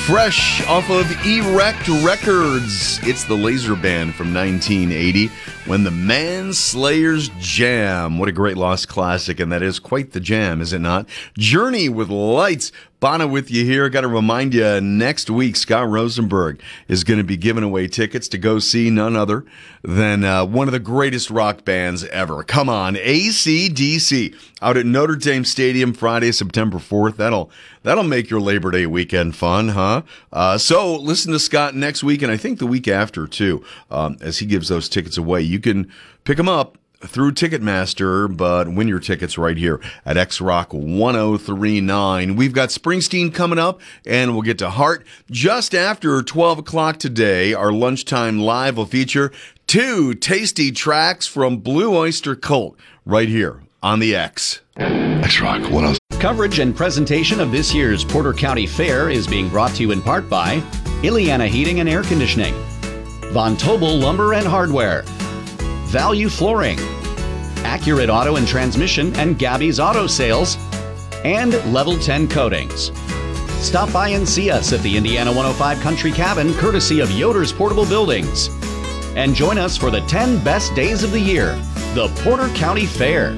Fresh off of Erect Records. It's the Laser Band from 1980, When the Manslayers Jam. What a great lost classic, and that is quite the jam, is it not? Journey with Lights. Bono with you here. Got to remind you, next week, Scott Rosenberg is going to be giving away tickets to go see none other than one of the greatest rock bands ever. Come on, AC/DC, out at Notre Dame Stadium Friday, September 4th. That'll make your Labor Day weekend fun, huh? So listen to Scott next week, and I think the week after, too, as he gives those tickets away. You can pick them up through Ticketmaster, but win your tickets right here at X-Rock 1039. We've got Springsteen coming up, and we'll get to Heart just after 12 o'clock today. Our lunchtime live will feature 2 tasty tracks from Blue Oyster Cult right here on the X. X-Rock 1039. Coverage and presentation of this year's Porter County Fair is being brought to you in part by Ileana Heating and Air Conditioning, Von Tobel Lumber and Hardware, Value Flooring, Accurate Auto and Transmission and Gabby's Auto Sales, and Level 10 Coatings. Stop by and see us at the Indiana 105 Country Cabin, courtesy of Yoder's Portable Buildings. And join us for the 10 best days of the year, the Porter County Fair.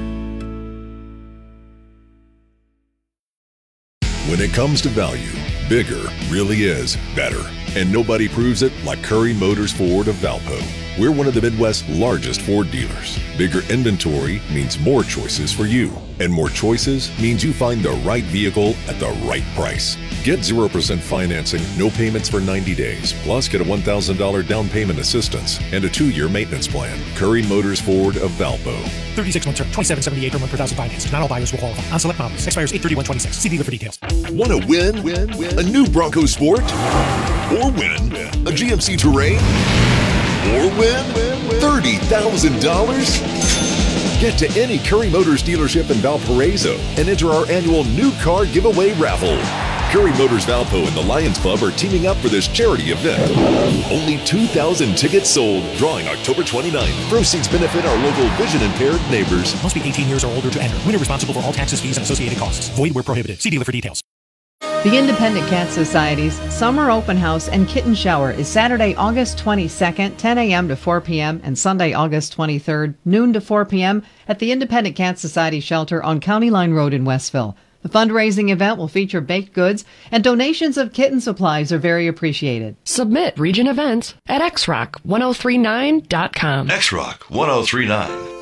When it comes to value, bigger really is better. And nobody proves it like Curry Motors Ford of Valpo. We're one of the Midwest's largest Ford dealers. Bigger inventory means more choices for you. And more choices means you find the right vehicle at the right price. Get 0% financing, no payments for 90 days. Plus, get a $1,000 down payment assistance and a 2-year maintenance plan. Curry Motors Ford of Valpo. 36-month term, $2,778 per month per thousand financed. Not all buyers will qualify. On select models. Expires 8/31/26. See dealer for details. Want to win a new Bronco Sport? Or win a GMC Terrain? Or win $30,000? Get to any Curry Motors dealership in Valparaiso and enter our annual new car giveaway raffle. Curry Motors Valpo and the Lions Club are teaming up for this charity event. Only 2,000 tickets sold, drawing October 29th. Proceeds benefit our local vision-impaired neighbors. Must be 18 years or older to enter. Winner responsible for all taxes, fees, and associated costs. Void where prohibited. See dealer for details. The Independent Cat Society's Summer Open House and Kitten Shower is Saturday, August 22nd, 10 a.m. to 4 p.m. and Sunday, August 23rd, noon to 4 p.m. at the Independent Cat Society Shelter on County Line Road in Westville. The fundraising event will feature baked goods, and donations of kitten supplies are very appreciated. Submit Region Events at xrock1039.com. XRock 1039.